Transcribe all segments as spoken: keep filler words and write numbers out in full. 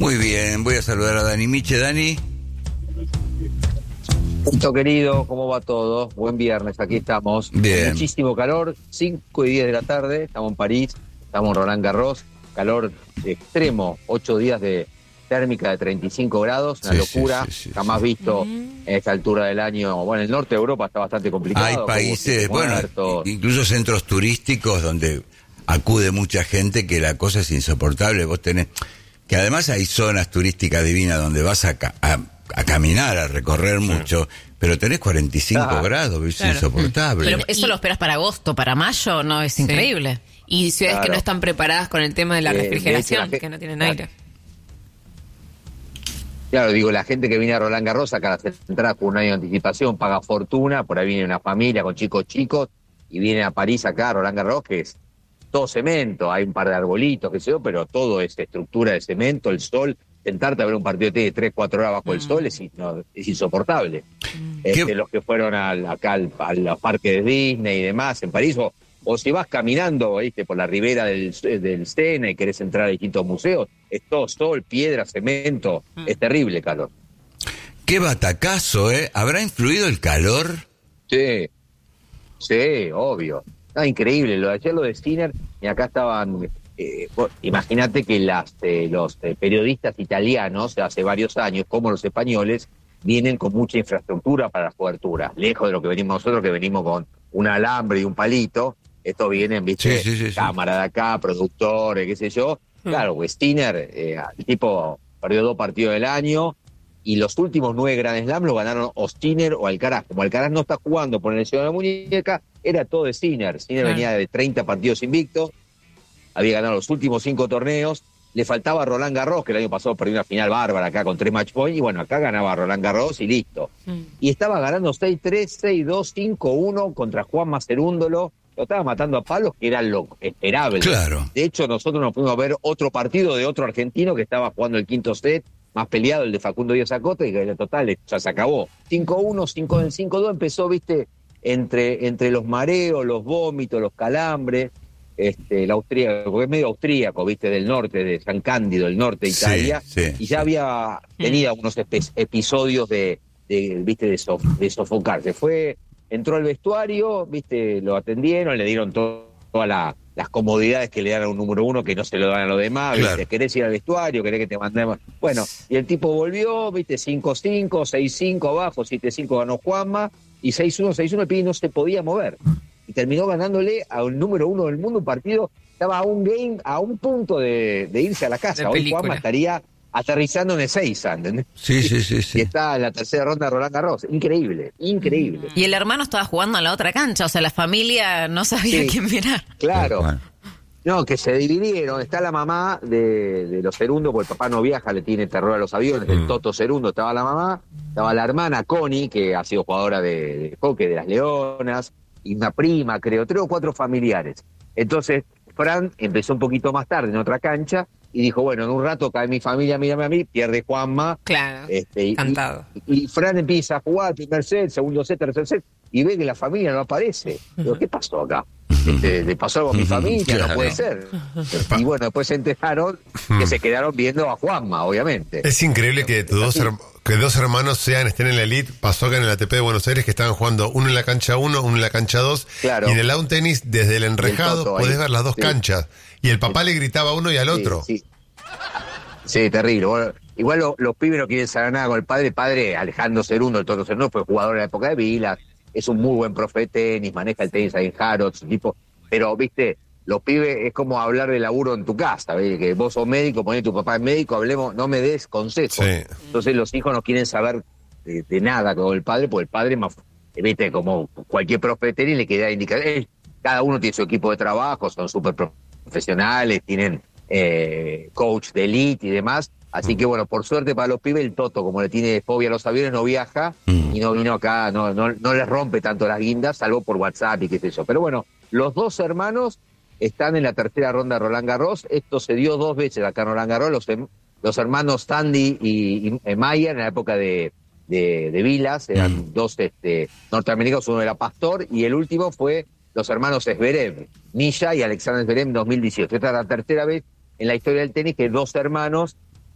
Muy bien, voy a saludar a Dani Miche. Dani. Punto querido, ¿cómo va todo? Buen viernes, aquí estamos. Bien. Muchísimo calor, cinco y diez de la tarde, estamos en París, estamos en Roland Garros, calor extremo, ocho días de térmica de treinta y cinco grados, una sí, locura, sí, sí, sí, jamás sí. visto en esta altura del año. Bueno, el norte de Europa está bastante complicado. Hay países, bueno, incluso centros turísticos donde acude mucha gente que la cosa es insoportable. Vos tenés, que además hay zonas turísticas divinas donde vas a, ca a, a caminar, a recorrer mucho, pero tenés cuarenta y cinco ah, grados, es claro. insoportable. Pero eso lo esperas para agosto, para mayo, ¿no? Es increíble. Sí. Y ciudades claro. que no están preparadas con el tema de la eh, refrigeración, de hecho, la que no tienen claro. aire. Claro, digo, la gente que viene a Roland Garros saca las entradas con un año de anticipación, paga fortuna, por ahí viene una familia con chicos chicos, y viene a París acá, a Roland Garros, que es todo cemento, hay un par de arbolitos, qué sé yo, pero todo es estructura de cemento, el sol, sentarte a ver un partido de tres, cuatro horas bajo mm. el sol es, no, es insoportable. Mm. Este, los que fueron al, acá al, al parque de Disney y demás, en París, o, o si vas caminando, ¿viste? Por la ribera del, del Sena y querés entrar a distintos museos, es todo sol, piedra, cemento, mm. es terrible el calor. Qué batacazo, ¿eh? ¿Habrá influido el calor? Sí, sí, obvio. Ah, increíble, lo de ayer, lo de Sinner, y acá estaban, eh, imagínate que las, eh, los eh, periodistas italianos, hace varios años, como los españoles, vienen con mucha infraestructura para las coberturas, lejos de lo que venimos nosotros, que venimos con un alambre y un palito. Estos vienen, viste, sí, sí, sí, cámara de acá, productores, qué sé yo. Mm. Claro, pues Sinner, eh, el tipo perdió dos partidos del año, y los últimos nueve Grand Slam lo ganaron o Sinner o Alcaraz. Como Alcaraz no está jugando por la lesión de la muñeca, era todo de Sinner. Sinner claro. venía de treinta partidos invictos, había ganado los últimos cinco torneos, le faltaba Roland Garros, que el año pasado perdió una final bárbara acá con tres match points, y bueno, acá ganaba Roland Garros y listo. Mm. Y estaba ganando seis tres, seis dos, cinco uno contra Juan Macerúndolo, lo estaba matando a palos, que era lo esperable. Claro. De hecho, nosotros nos pudimos ver otro partido de otro argentino que estaba jugando el quinto set, más peleado, el de Facundo Díaz Acosta, y que en total ya se acabó. cinco uno, cinco dos, empezó, viste, entre, entre los mareos, los vómitos, los calambres, este, el austríaco, porque es medio austríaco, viste, del norte, de San Cándido, del norte de Italia, sí, sí, y ya sí. había, tenía unos episodios de, de viste, de, sof de sofocarse. Fue, entró al vestuario, viste, lo atendieron, le dieron todo, toda la... las comodidades que le dan a un número uno que no se lo dan a los demás, claro. ¿viste? ¿Querés ir al vestuario? ¿Querés que te mandemos? Bueno, y el tipo volvió, ¿viste? cinco cinco, seis cinco abajo, siete cinco ganó Juanma, y seis uno, seis uno el pibe no se podía mover. Y terminó ganándole a un número uno del mundo, un partido, estaba a un game, a un punto de, de irse a la casa. Hoy Juanma estaría aterrizando en Ezeiza, ¿entendés? Sí, sí, sí, sí. Y está en la tercera ronda de Roland Garros. Increíble, increíble. Y el hermano estaba jugando en la otra cancha, o sea, la familia no sabía sí, quién mirar. Claro. Bueno. No, que se dividieron. Está la mamá de, de los Cerundo, porque el papá no viaja, le tiene terror a los aviones. Mm. El Toto Cerundo, estaba la mamá, estaba la hermana Connie, que ha sido jugadora de, de hockey de las Leonas, y una prima, creo, tres o cuatro familiares. Entonces, Fran empezó un poquito más tarde en otra cancha, y dijo, bueno, en un rato cae mi familia, mírame a mí, pierde Juanma. Claro, este, y, cantado. Y, y Fran empieza a jugar, primer set, segundo set, tercer set, y ve que la familia no aparece. Digo, ¿qué pasó acá? Este, ¿Le pasó algo a mi familia? Claro. No puede ser. Y bueno, después se enteraron que se quedaron viendo a Juanma, obviamente. Es increíble que tus dos, her que dos hermanos sean, estén en la elite. Pasó acá en el A T P de Buenos Aires que estaban jugando uno en la cancha uno, uno en la cancha dos. Claro. Y en el lawn tenis, desde el enrejado, podés ahí ver las dos sí. canchas. Y el papá sí. le gritaba a uno y al otro. Sí, sí. Sí, terrible. Bueno, igual lo, los pibes no quieren saber nada con el padre. El padre, Alejandro Cerundo, el Toto Cerundo, fue jugador en la época de Vila. Es un muy buen profe de tenis, maneja el tenis ahí en Harrods, tipo. Pero, viste, los pibes es como hablar de laburo en tu casa, ¿ves? Que vos sos médico, ponés tu papá es médico, hablemos, no me des consejos. Sí. Entonces los hijos no quieren saber de, de nada con el padre, porque el padre más, viste, como cualquier profe de tenis le queda indicaciones. Cada uno tiene su equipo de trabajo, son súper profesionales, tienen eh, coach de elite y demás. Así que bueno, por suerte para los pibes, el Toto, como le tiene fobia a los aviones, no viaja y no vino acá, no, no, no les rompe tanto las guindas, salvo por WhatsApp y qué sé yo. Pero bueno, los dos hermanos están en la tercera ronda de Roland Garros. Esto se dio dos veces acá en Roland Garros. Los, los hermanos Tandy y, y, y Maya en la época de, de, de Vilas, eran mm. dos este, norteamericanos, uno era Pastor, y el último fue los hermanos Zverev, Misha y Alexander Zverev en dos mil dieciocho. Esta es la tercera vez en la historia del tenis que dos hermanos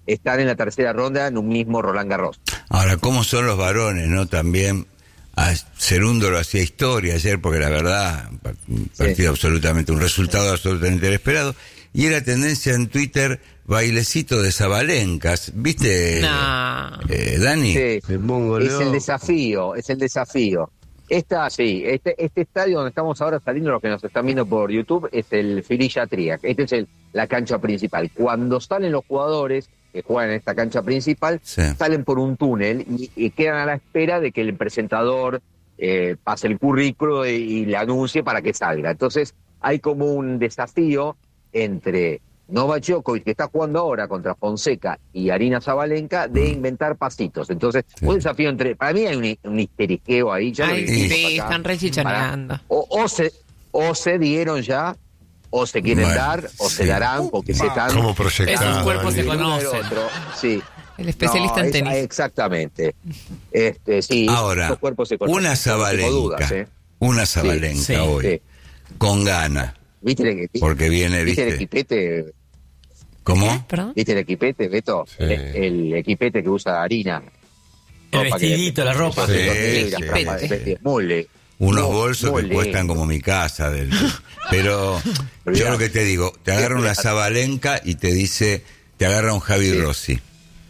estar en la tercera ronda en un mismo Roland Garros. Ahora, ¿cómo son los varones, no? También a Cerundo lo hacía historia ayer, porque la verdad, un partido sí. absolutamente, un resultado absolutamente inesperado. Y era tendencia en Twitter, bailecito de Sabalencas, ¿viste, no. eh, Dani? Sí, es el desafío, es el desafío. Esta, sí, este, este estadio donde estamos ahora saliendo, los que nos están viendo por YouTube, es el Fililla Triac. Este es el, la cancha principal. Cuando salen los jugadores que juegan en esta cancha principal, sí. salen por un túnel y, y quedan a la espera de que el presentador eh, pase el currículo y, y le anuncie para que salga. Entonces hay como un desafío entre Novak Djokovic, que está jugando ahora contra Fonseca, y Aryna Sabalenka, de inventar pasitos. Entonces, sí. un desafío entre... Para mí hay un, un histeriqueo ahí. Ya Ay, lo sí, están rechichoneando. O, o, se, o se dieron ya, o se quieren bueno, dar, o sí. se darán, porque se están... ¿Cómo proyectar? Esos cuerpos se conocen. Sí. El especialista no, en tenis. Es, exactamente. Este, sí, ahora, cuerpos se conocen, una Sabalenka, dudas, ¿eh? una Sabalenka sí, sí. hoy, sí. con ganas. ¿Viste el, viste, porque viene, ¿viste? ¿viste? el equipete? ¿Cómo? ¿Perdón? ¿Viste el equipete, Beto? Sí. El, el equipete que usa Aryna. El vestidito, la ropa. Sí, sí, sí, sí. Muy Unos muy, bolsos muy que lindo. cuestan como mi casa. Del... Pero yo lo que te digo, te agarra una Sabalenka y te dice, te agarra un Javi sí. Rossi.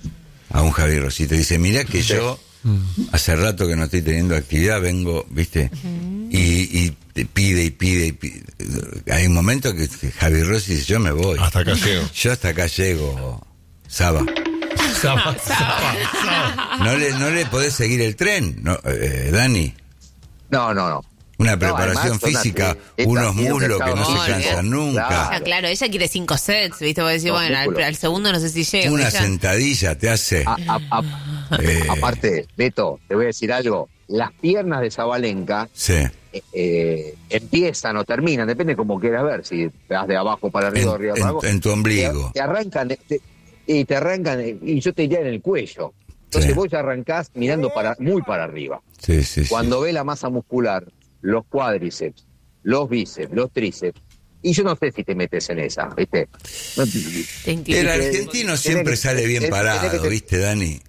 A un Javi Rossi. Y te dice, mira que sí. yo hace rato que no estoy teniendo actividad, vengo, ¿viste? Uh-huh. Y, y te pide y pide y pide. Hay un momento que Javi Rossi dice, yo me voy. Hasta acá llego. Yo hasta acá llego, Saba. Saba, Saba. ¿No le, no le podés seguir el tren, no, eh, Dani? No, no, no. Una preparación no, física, una, unos muslos que no se cansan nunca. Claro. Ah, claro, ella quiere cinco sets, ¿viste? Vos decís, bueno, al, al segundo no sé si llega. Una ella. sentadilla te hace. A, a, a, eh. Aparte, Beto, te voy a decir algo. Las piernas de Sabalenka sí. eh, eh, empiezan o terminan, depende como quieras ver, si te vas de abajo para arriba o arriba en, para abajo. En tu ombligo. Te, te arrancan, te, y te arrancan, y yo te diría en el cuello. Entonces sí. vos ya arrancás mirando para muy para arriba. Sí, sí, Cuando sí. ves la masa muscular, los cuádriceps, los bíceps, los tríceps, y yo no sé si te metes en esa, ¿viste? No, el argentino que, siempre que, sale bien parado, que te, ¿viste, Dani?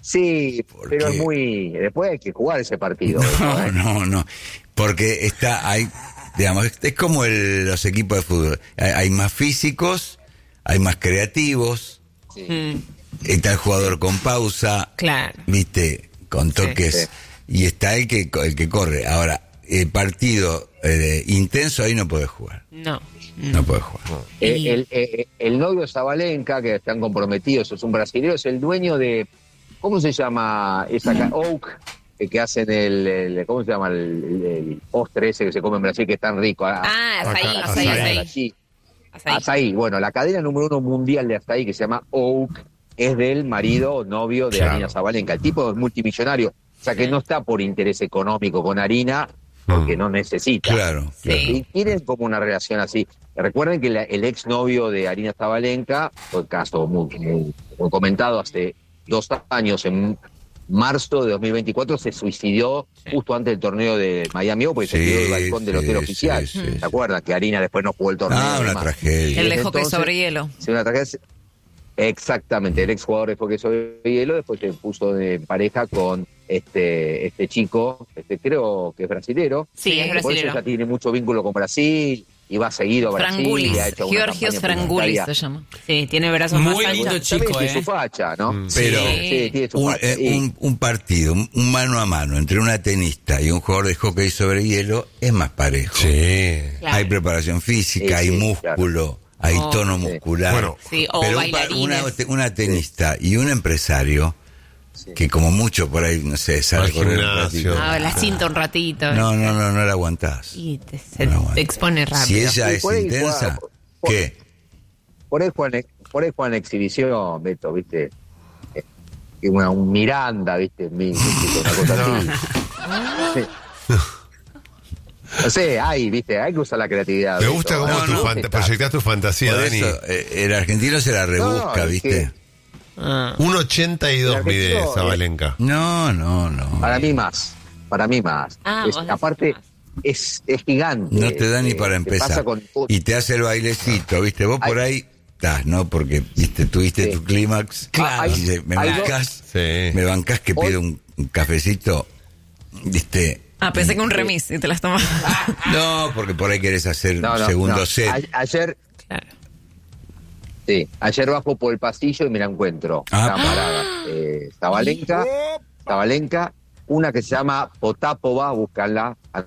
Sí, porque... pero es muy... Después hay que jugar ese partido. No, ¿eh? no, no. Porque está ahí, digamos, es como el, los equipos de fútbol. Hay, hay más físicos, hay más creativos. Sí. Mm. Está el jugador con pausa, claro. ¿viste? Con toques. Sí, sí. Y está el que, el que corre. Ahora, el partido eh, intenso, ahí no podés jugar. No. No podés jugar. El, el, el, el novio de Sabalenka, que están comprometidos, es un brasileño, es el dueño de... ¿Cómo se llama esa ca- Oak? Que hacen el, el... ¿Cómo se llama? El, el, el postre ese que se come en Brasil, que es tan rico. Ah, azaí, azaí, azaí. Azaí. Azaí. Bueno, la cadena número uno mundial de azaí, que se llama Oak, es del marido o novio de claro. Aryna Sabalenka. El tipo es multimillonario, o sea que no está por interés económico con Aryna, porque no necesita. Claro, claro. Y tienen como una relación así. Recuerden que la, el exnovio de Aryna Sabalenka, fue caso muy, muy, muy comentado hace dos años, en marzo de dos mil veinticuatro, se suicidó sí. justo antes del torneo de Miami Open, porque sí, se tiró del balcón del hotel sí, oficial. Sí, sí, ¿se acuerdan? Que Aryna después no jugó el torneo. Ah, una tragedia. El de hockey sobre hielo. Sí, una tragedia. Exactamente, el ex jugador de hockey sobre hielo, después se puso de pareja con este este chico, este creo que es brasilero. Sí, es brasilero. Por eso ya tiene mucho vínculo con Brasil y va seguido a Brasil. Frangulis, y ha hecho Georgios Frangulis se llama. Sí, tiene brazos muy más lindo anchos. chico, También eh. tiene su facha, ¿no? Mm. Pero sí, sí, tiene su un, facha. eh, un, un partido, un, un mano a mano entre una tenista y un jugador de hockey sobre hielo es más parejo. Sí. Claro. Hay preparación física, Sí, hay sí, músculo. claro. Hay Oh, tono sí. muscular. Bueno, sí, o pero bailarines. una, una tenista y un empresario sí. que como mucho por ahí, no sé, sale a correr un ratito. Ah, la cinta un ratito. No, no, no, no la aguantás. Y te, se, no la te expone rápido. Si ella Sí, es por ahí intensa, juega, por, ¿qué? Por ahí juegan, por ahí juegan exhibición, Beto, ¿viste? Eh, Una, un Miranda, ¿viste? Mi, ¿viste? Una cosa así. Sí. No sé, hay, ¿viste? Hay que usar la creatividad. Me Beto. gusta cómo No, tu no, fanta- proyectás tu fantasía, Por Dani. eso, eh, el argentino se la rebusca, No, es ¿viste? que- Ah. uno ochenta y dos El mide argentino, Sabalenka. No, no, no. Para mí más, para mí más. Ah, Es- vos decís aparte, más. es, es gigante. No te da ni Eh, para te empezar. pasa con- Y te hace el bailecito, ¿viste? Vos por ahí estás, ¿no? Porque, viste, tuviste Sí. tu clímax. Claro. Y dice, me Hay- hay bancás, Sí. me bancás que Hoy- pido un, un cafecito, viste. Ah, pensé que un remis y te las tomas. No, porque por ahí querés hacer No, no, segundo no. set. A- ayer, Claro. sí, ayer bajo por el pasillo y me la encuentro. Ah. Estaba parada. Eh, Zabalenka, Zabalenka, una que se llama Potapova, búscanla,